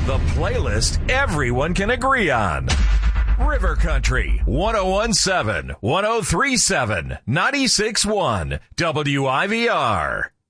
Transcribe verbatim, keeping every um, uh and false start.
The playlist everyone can agree on. River Country, one oh one seven, one oh three seven, ninety-six point one, W I V R.